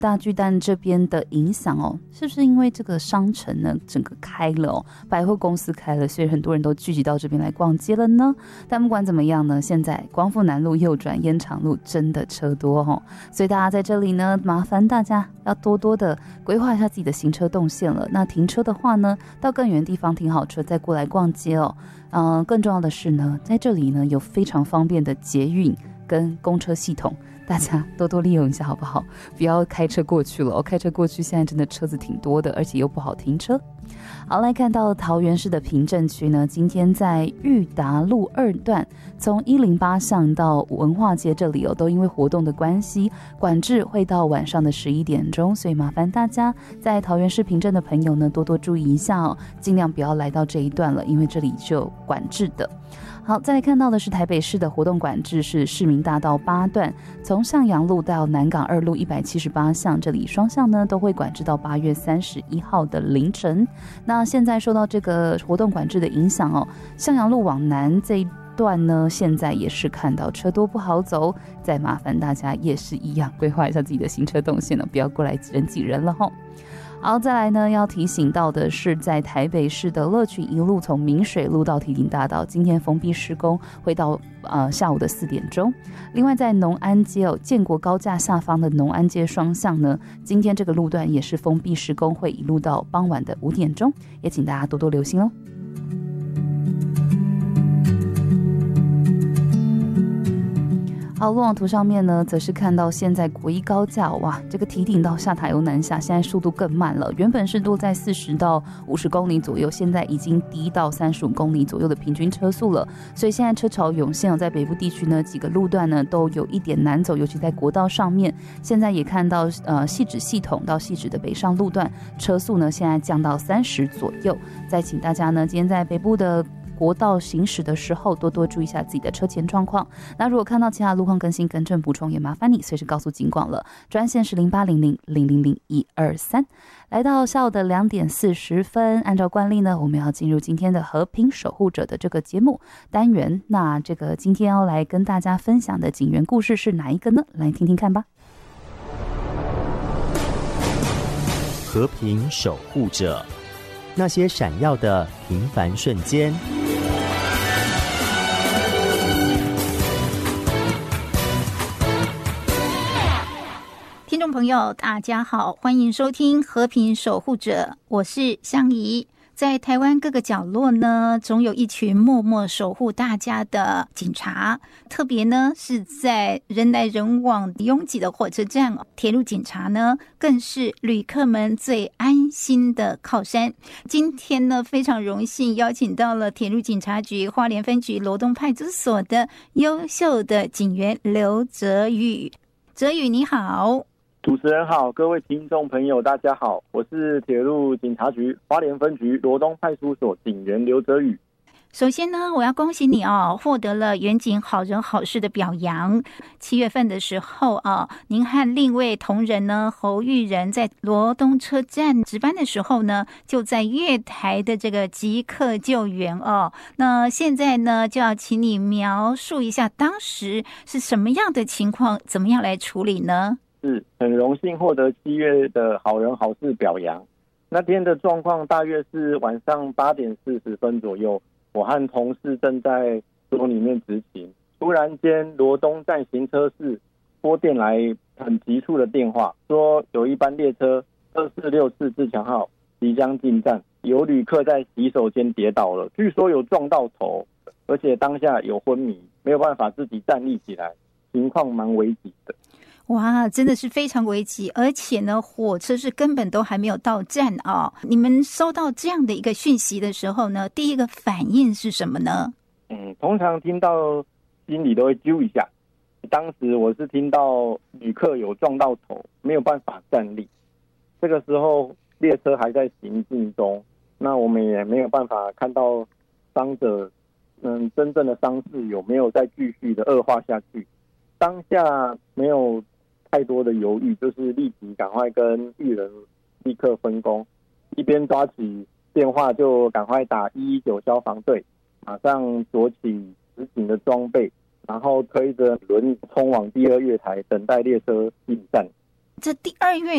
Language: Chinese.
大巨蛋这边的影响哦，是不是因为这个商城呢整个开了哦，百货公司开了，所以很多人都聚集到这边来逛街了呢？但不管怎么样呢，现在光复南路右转烟厂路真的车多哦，所以大家在这里呢，麻烦大家要多多的规划一下自己的行车动线了。那停车的话呢，到更远的地方停好车再过来逛街哦。更重要的是呢，在这里呢有非常方便的捷运跟公车系统。大家多多利用一下好不好？不要开车过去了，开车过去现在真的车子挺多的，而且又不好停车。好，来看到桃园市的平镇区呢，今天在裕达路2段，从108巷到文化街这里都因为活动的关系，管制会到晚上的11点钟，所以麻烦大家在桃园市平镇的朋友呢，多多注意一下哦，尽量不要来到这一段了，因为这里是有管制的。好，再来看到的是台北市的活动管制是市民大道8段，从向阳路到南港2路178巷，这里双向呢都会管制到8月31号的凌晨。那现在受到这个活动管制的影响哦，向阳路往南这一段呢，现在也是看到车多不好走，再麻烦大家也是一样规划一下自己的行车动线了，不要过来挤人了吼。好，再来呢，要提醒到的是，在台北市的乐群一路从明水路到提顶大道，今天封闭施工，会到下午的4点钟。另外，在农安街建国高架下方的农安街双向呢，今天这个路段也是封闭施工，会一路到傍晚的5点钟，也请大家多多留心哦。好，路网图上面呢，则是看到现在国一高架，哇，这个提顶到下塔油南下，现在速度更慢了。原本是落在40到50公里左右，现在已经低到35公里左右的平均车速了。所以现在车潮涌现，在北部地区呢，几个路段呢都有一点难走，尤其在国道上面。现在也看到汐止系统到汐止的北上路段，车速呢现在降到30左右。再请大家呢，今天在北部的国道行驶的时候，多多注意一下自己的车前状况。那如果看到其他路况更新、更正补充，也麻烦你随时告诉警广了。专线是0800000123。来到下午的2点40分，按照惯例呢，我们要进入今天的和平守护者的这个节目单元。那这个今天要来跟大家分享的警员故事是哪一个呢？来听听看吧。 和平守护者，那些闪耀的平凡瞬间。 听众朋友大家好，欢迎收听和平守护者，我是香怡。在台湾各个角落呢，总有一群默默守护大家的警察，特别呢是在人来人往拥挤的火车站，铁路警察呢更是旅客们最安心的靠山。今天呢非常荣幸邀请到了铁路警察局花莲分局罗东派出所的优秀的警员刘哲宇。哲宇你好。 主持人好，各位听众朋友大家好，我是铁路警察局花莲分局罗东派出所警员刘哲宇。 首先呢，我要恭喜你获得了远警好人好事的表扬。7月份的时候您和另一位同仁呢侯玉仁在罗东车站值班的时候呢，就在月台的这个即刻救援那现在呢，就要请你描述一下当时是什么样的情况，怎么样来处理呢？ 是很荣幸获得7月的好人好事表扬。那天的状况大约是晚上8点40分左右，我和同事正在所里面执勤，突然间罗东站行车室拨电来很急促的电话，说有一班列车2464自强号即将进站，有旅客在洗手间跌倒了，据说有撞到头，而且当下有昏迷，没有办法自己站立起来，情况蛮危急的。 哇，真的是非常危急，而且呢，火车是根本都还没有到站你们收到这样的一个讯息的时候呢，第一个反应是什么呢？ 通常听到心里都会揪一下。当时我是听到旅客有撞到头，没有办法站立。这个时候列车还在行进中，那我们也没有办法看到伤者真正的伤势有没有再继续的恶化下去。当下没有太多的犹豫，就是立即赶快跟玉人立刻分工，一边抓起电话就赶快打119消防队，马上着起执勤的装备，然后推着轮冲往第2月台等待列车进站。 这第2月